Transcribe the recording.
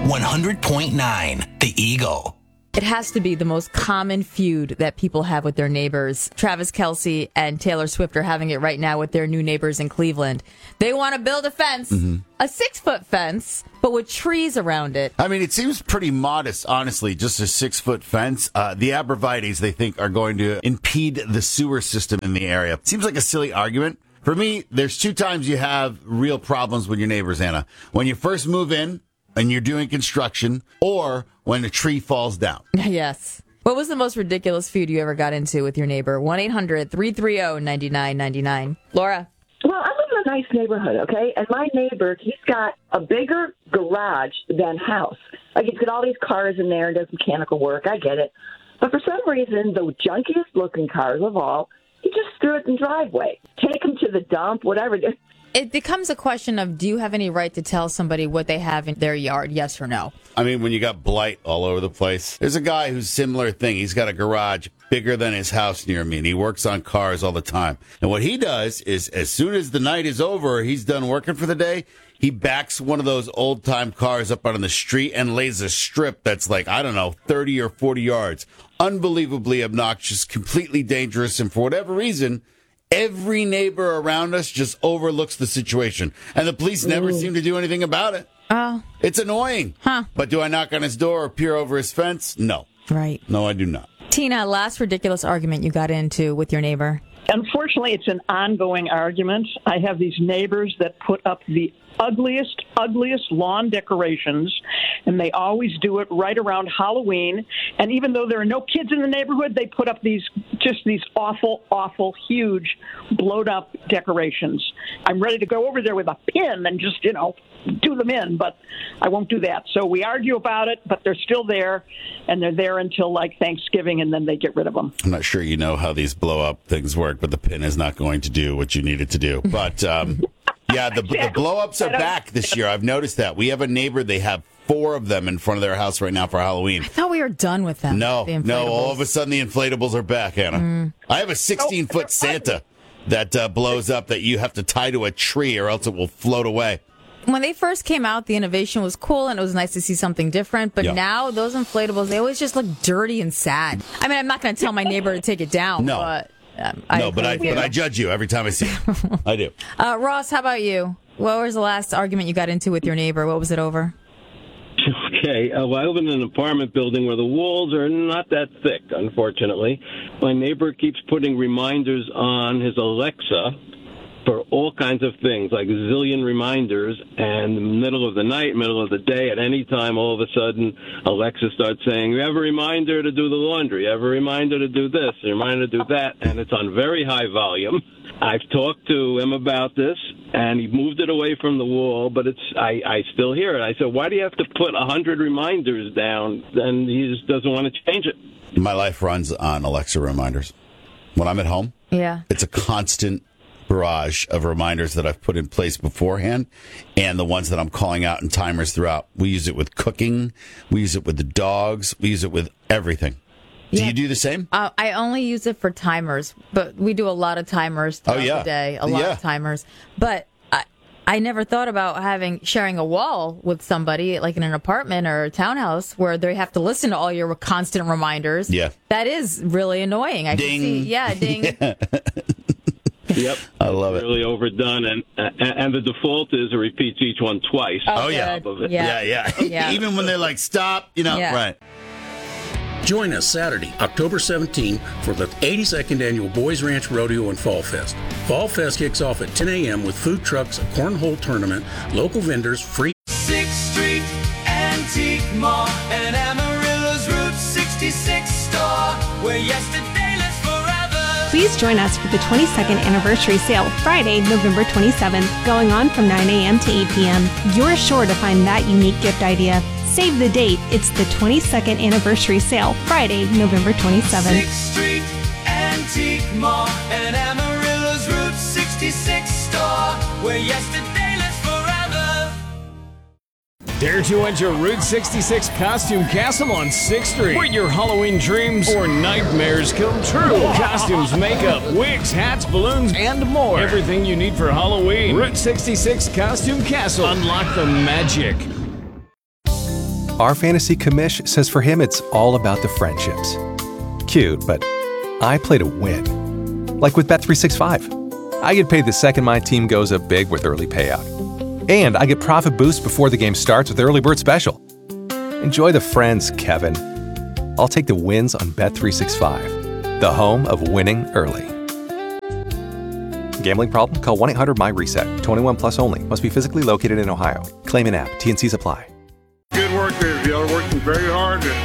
100.9 The Eagle. It has to be the most common feud that people have with their neighbors. Travis Kelce and Taylor Swift are having it right now with their new neighbors in Cleveland. They want to build a fence, a 6-foot fence, but with trees around it. I mean, it seems pretty modest, honestly, just a 6-foot fence. The abrevieties, they think, are going to impede the sewer system in the area. Seems like a silly argument. For me, there's 2 times you have real problems with your neighbors, Anna. When you first move in and you're doing construction, or when a tree falls down. Yes. What was the most ridiculous feud you ever got into with your neighbor? 1-800-330-9999. Laura. Well, I live in a nice neighborhood, okay? And my neighbor, he's got a bigger garage than house. Like, he's got all these cars in there and does mechanical work. I get it. But for some reason, the junkiest-looking cars of all, he just threw it in the driveway. Take them to the dump, whatever. It becomes a question of, do you have any right to tell somebody what they have in their yard, yes or no? I mean, when you got blight all over the place. There's a guy who's similar thing. He's got a garage bigger than his house near me, and he works on cars all the time. And what he does is, as soon as the night is over, he's done working for the day, he backs one of those old-time cars up on the street and lays a strip that's like, I don't know, 30 or 40 yards. Unbelievably obnoxious, completely dangerous, and for whatever reason, every neighbor around us just overlooks the situation. And the police never seem to do anything about it. Oh. It's annoying. Huh. But do I knock on his door or peer over his fence? No. Right. No, I do not. Tina, last ridiculous argument you got into with your neighbor. Unfortunately, it's an ongoing argument. I have these neighbors that put up the ugliest lawn decorations, and they always do it right around Halloween. And even though there are no kids in the neighborhood, they put up these awful, huge, blowed-up decorations. I'm ready to go over there with a pin and just, do them in, but I won't do that. So we argue about it, but they're still there, and they're there until, like, Thanksgiving, and then they get rid of them. I'm not sure you know how these blow-up things work, but the pin is not going to do what you need it to do. But, yeah, the blow-ups are back this year. I've noticed that. We have a neighbor, they have 4 of them in front of their house right now for Halloween. I thought we were done with them. No, all of a sudden the inflatables are back, Anna. I have a 16-foot Santa that blows up that you have to tie to a tree or else it will float away. When they first came out, the innovation was cool and it was nice to see something different. But now those inflatables, they always just look dirty and sad. I mean, I'm not going to tell my neighbor to take it down. No. But, but I judge you every time I see it. I do. Ross, how about you? What was the last argument you got into with your neighbor? What was it over? Okay. Well, I live in an apartment building where the walls are not that thick, unfortunately. My neighbor keeps putting reminders on his Alexa for all kinds of things, like a zillion reminders, and in the middle of the night, middle of the day, at any time, all of a sudden, Alexa starts saying, you have a reminder to do the laundry, you have a reminder to do this, a reminder to do that, and it's on very high volume. I've talked to him about this, and he moved it away from the wall, but I still hear it. I said, why do you have to put 100 reminders down? And he just doesn't want to change it. My life runs on Alexa reminders. When I'm at home, it's a constant barrage of reminders that I've put in place beforehand and the ones that I'm calling out and timers throughout. We use it with cooking. We use it with the dogs. We use it with everything. Do you do the same? I only use it for timers, but we do a lot of timers throughout the day. A lot of timers. But I never thought about sharing a wall with somebody, like in an apartment or a townhouse, where they have to listen to all your constant reminders. Yeah. That is really annoying. I ding. Can see, ding. Yeah. Yep. I love it. Really overdone, and the default is it repeats each one twice. Oh yeah. Yeah. Even when they're like, stop, right. Join us Saturday, October 17th for the 82nd Annual Boys Ranch Rodeo and Fall Fest. Fall Fest kicks off at 10 a.m. with food trucks, a cornhole tournament, local vendors, free 6th Street Antique Mall and Amarillo's Route 66 store, where yesterday lives forever. Please join us for the 22nd anniversary sale, Friday, November 27th, going on from 9 a.m. to 8 p.m. You're sure to find that unique gift idea. Save the date. It's the 22nd anniversary sale, Friday, November 27th. 6th Street Antique Mall and Amarillo's Route 66 store, where yesterday lives forever. Dare to enter Route 66 Costume Castle on 6th Street, where your Halloween dreams or nightmares come true. Costumes, makeup, wigs, hats, balloons, and more. Everything you need for Halloween. Route 66 Costume Castle. Unlock the magic. Our fantasy commish says for him it's all about the friendships. Cute, but I play to win. Like with Bet365. I get paid the second my team goes up big with early payout. And I get profit boost before the game starts with Early Bird Special. Enjoy the friends, Kevin. I'll take the wins on Bet365, the home of winning early. Gambling problem? Call 1-800-MY-RESET. 21 plus only. Must be physically located in Ohio. Claim an app. T&Cs apply. Good work there, y'all are working very hard.